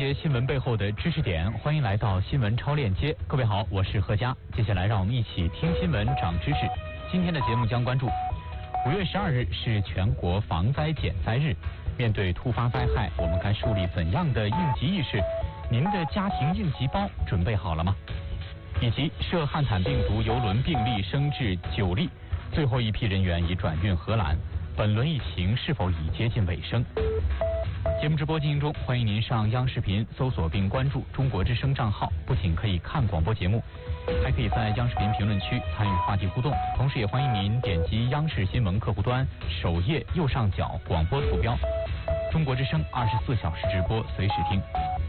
解新闻背后的知识点，欢迎来到新闻超链接。各位好，我是何佳。接下来让我们一起听新闻长知识。今天的节目将关注5月12日是全国防灾减灾日，面对突发灾害，我们该树立怎样的应急意识？您的家庭应急包准备好了吗？以及涉汉坦病毒邮轮病例升至9例，最后一批人员已转运荷兰。本轮疫情是否已接近尾声？节目直播进行中，欢迎您上央视频搜索并关注中国之声账号，不仅可以看广播节目，还可以在央视频评论区参与话题互动。同时也欢迎您点击央视新闻客户端首页右上角广播图标，中国之声24小时直播，随时听。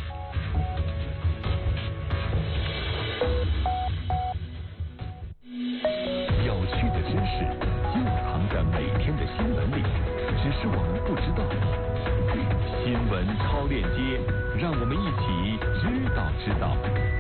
有趣的知识就藏在每天的新闻里，只是我们不知道。新闻超链接，让我们一起知道。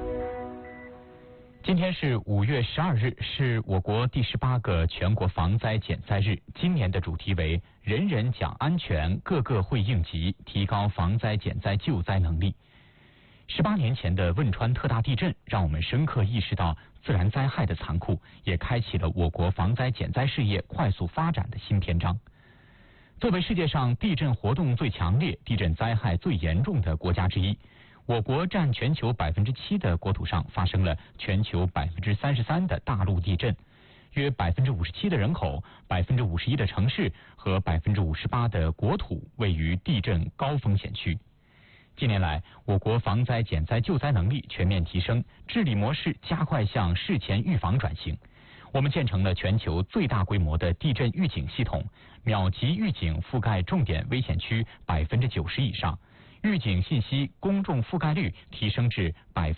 今天是5月12日，是我国第18个全国防灾减灾日。今年的主题为“人人讲安全，个个会应急，提高防灾减灾救灾能力”。18年前的汶川特大地震，让我们深刻意识到自然灾害的残酷，也开启了我国防灾减灾事业快速发展的新篇章。作为世界上地震活动最强烈、地震灾害最严重的国家之一，我国占全球7%的国土上发生了全球33%的大陆地震，约57%的人口、51%的城市和58%的国土位于地震高风险区。近年来，我国防灾减灾救灾能力全面提升，治理模式加快向事前预防转型。我们建成了全球最大规模的地震预警系统，秒级预警覆盖重点危险区90%以上，预警信息公众覆盖率提升至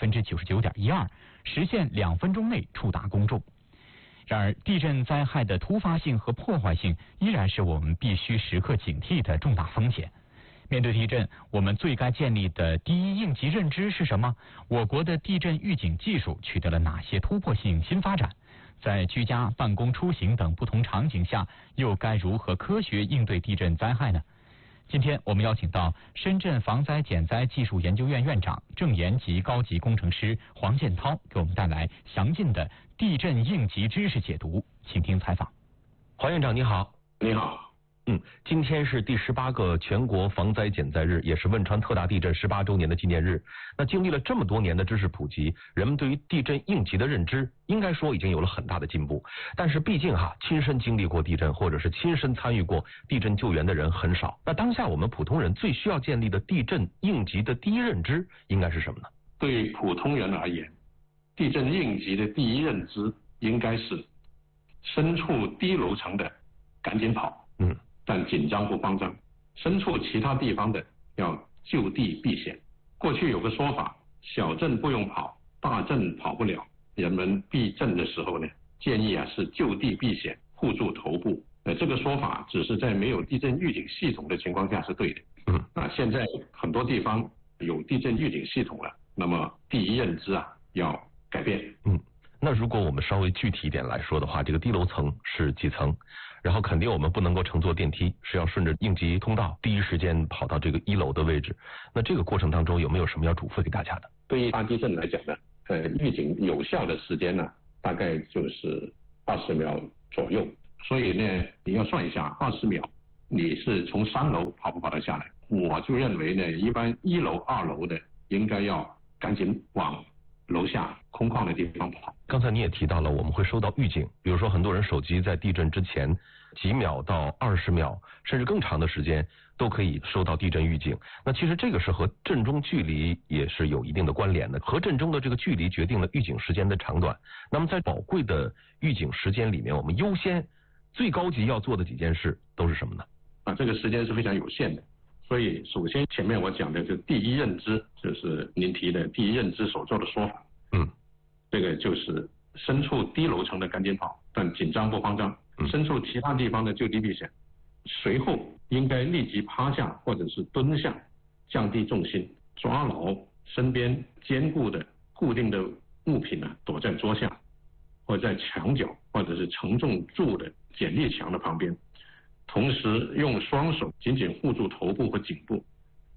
99.12%，实现2分钟内触达公众。然而，地震灾害的突发性和破坏性依然是我们必须时刻警惕的重大风险。面对地震，我们最该建立的第一应急认知是什么？我国的地震预警技术取得了哪些突破性新发展？在居家、办公、出行等不同场景下，又该如何科学应对地震灾害呢？今天我们邀请到深圳防灾减灾技术研究院院长、正研级高级工程师黄建涛，给我们带来详尽的地震应急知识解读，请听采访。 黄院长你好。 你好。 今天是第18个全国防灾减灾日，也是汶川特大地震18周年的纪念日。那经历了这么多年的知识普及，人们对于地震应急的认知，应该说已经有了很大的进步。但是毕竟亲身经历过地震，或者是亲身参与过地震救援的人很少。那当下我们普通人最需要建立的地震应急的第一认知，应该是什么呢？ 对普通人而言，地震应急的第一认知应该是身处低楼层的赶紧跑。但紧张不慌张，身处其他地方的要就地避险。过去有个说法，小震不用跑，大震跑不了。人们避震的时候呢，建议是就地避险，护住头部。这个说法只是在没有地震预警系统的情况下是对的。现在很多地方有地震预警系统了，那么第一认知要改变。 那如果我们稍微具体一点来说的话，这个低楼层是几层？然后肯定我们不能够乘坐电梯，是要顺着应急通道第一时间跑到这个1楼的位置。那这个过程当中有没有什么要嘱咐给大家的？ 对于大地震来讲呢，预警有效的时间呢，大概就是20秒左右。所以呢，你要算一下20秒，你是从3楼跑不跑得下来？我就认为呢，一般1楼、2楼的应该要赶紧往楼下空旷的地方跑。 刚才你也提到了，我们会收到预警，比如说很多人手机在地震之前几秒到20秒，甚至更长的时间都可以收到地震预警。那其实这个是和震中距离也是有一定的关联的，和震中的这个距离决定了预警时间的长短。那么在宝贵的预警时间里面，我们优先最高级要做的几件事都是什么呢？ 这个时间是非常有限的。所以首先前面我讲的这第一认知，就是您提的第一认知所做的说法。这个就是身处低楼层的赶紧跑，但紧张不慌张，身处其他地方的就地避险。随后应该立即趴下或者是蹲下，降低重心，抓牢身边坚固的固定的物品躲在桌下，或者在墙角，或者是承重柱的剪力墙的旁边。同时用双手紧紧护住头部和颈部，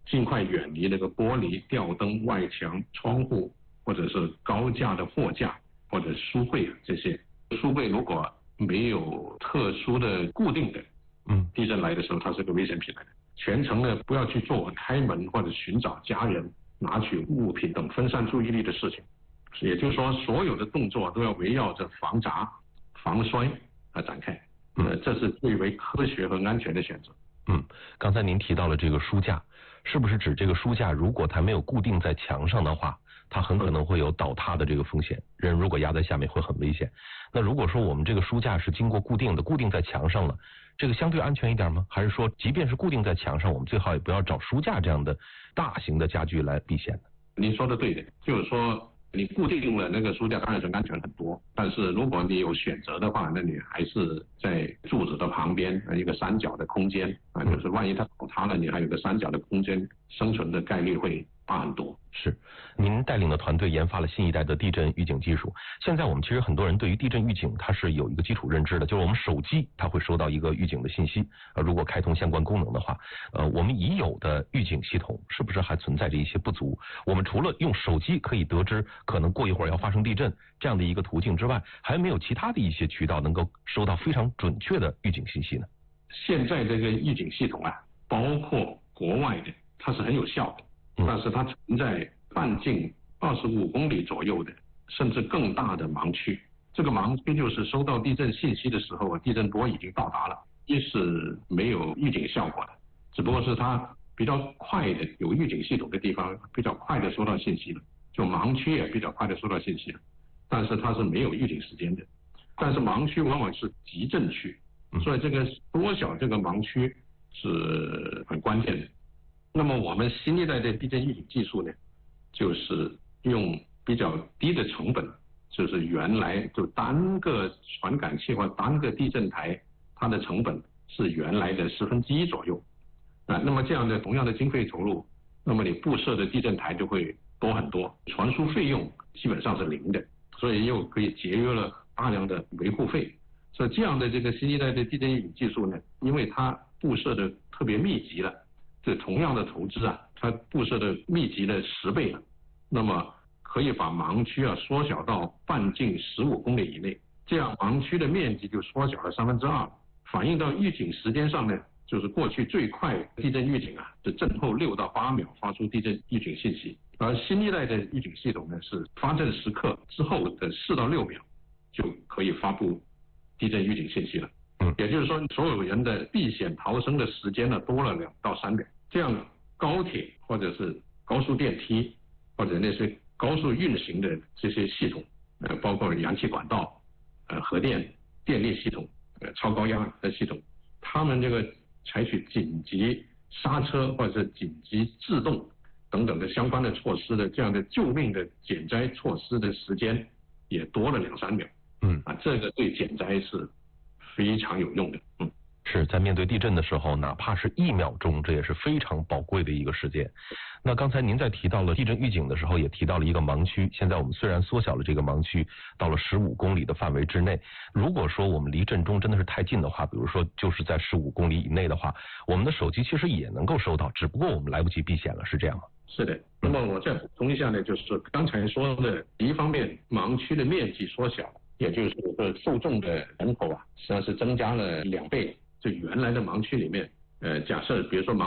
尽快远离那个玻璃、吊灯、外墙、窗户，或者是高架的货架或者书柜这些。书柜如果没有特殊的固定的，地震来的时候它是个危险品来的。全程呢不要去做开门或者寻找家人、拿取物品等分散注意力的事情。也就是说，所有的动作都要围绕着防砸、防摔而展开。这是最为科学和安全的选择。 刚才您提到了这个书架，是不是指这个书架如果它没有固定在墙上的话，它很可能会有倒塌的这个风险，人如果压在下面会很危险。那如果说我们这个书架是经过固定在墙上了，这个相对安全一点吗？还是说即便是固定在墙上，我们最好也不要找书架这样的大型的家具来避险呢？ 您说的对的，就是说你固定了那个书架当然是安全很多，但是如果你有选择的话，那你还是在柱子的旁边一个三角的空间就是万一它倒塌了，你还有个三角的空间，生存的概率会大很多。 是，您带领的团队研发了新一代的地震预警技术。现在我们其实很多人对于地震预警它是有一个基础认知的，就是我们手机它会收到一个预警的信息，如果开通相关功能的话，我们已有的预警系统是不是还存在着一些不足？我们除了用手机可以得知可能过一会儿要发生地震这样的一个途径之外，还没有其他的一些渠道能够收到非常准确的预警信息呢？ 现在这个预警系统包括国外的，它是很有效的。但是它存在半径25公里左右的甚至更大的盲区，这个盲区就是收到地震信息的时候，地震波已经到达了，一是没有预警效果的，只不过是它比较快的有预警系统的地方比较快的收到信息了，就盲区也比较快的收到信息了，但是它是没有预警时间的。但是盲区往往是急震区，所以这个缩小这个盲区是很关键的。那么我们新一代的地震预警技术呢，就是用比较低的成本，就是原来就单个传感器或单个地震台，它的成本是原来的1/10左右。那么这样的同样的经费投入，那么你布设的地震台就会多很多，传输费用基本上是0的，所以又可以节约了大量的维护费。所以这样的这个新一代的地震预警技术呢，因为它布设的特别密集了，这同样的投资它布设的密集了10倍了，那么可以把盲区缩小到半径15公里以内，这样盲区的面积就缩小了2/3，反映到预警时间上呢，就是过去最快地震预警是震后6到8秒发出地震预警信息，而新一代的预警系统呢是发震时刻之后的4到6秒就可以发布地震预警信息了。也就是说，所有人的避险逃生的时间呢多了2到3秒。这样高铁或者是高速电梯或者那些高速运行的这些系统，包括燃气管道、核电电力系统、超高压的系统，他们这个采取紧急刹车或者是紧急制动等等的相关的措施的这样的救命的减灾措施的时间也多了2、3秒。这个对减灾是非常有用的。 是在面对地震的时候，哪怕是1秒钟，这也是非常宝贵的一个时间。那刚才您在提到了地震预警的时候，也提到了一个盲区。现在我们虽然缩小了这个盲区到了15公里的范围之内，如果说我们离震中真的是太近的话，比如说就是在15公里以内的话，我们的手机其实也能够收到，只不过我们来不及避险了，是这样吗？ 是的。那么我再补充一下呢，就是刚才说的，一方面盲区的面积缩小，也就是说受众的人口实际上是增加了2倍。就原来的盲区里面，假设比如说盲